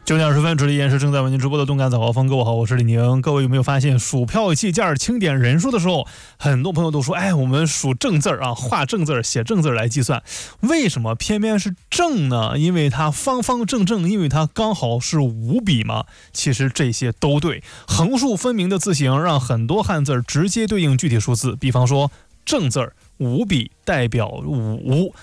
9点20分，这里依然是正在为您直播的动感早高峰。各位好，我是李宁。各位有没有发现，数票计件清点人数的时候，很多朋友都说，我们数正字啊，画正字，写正字来计算。为什么偏偏是正呢？因为它方方正正，因为它刚好是5笔嘛。其实这些都对，横竖分明的字形让很多汉字直接对应具体数字，比方说正字5笔代表5，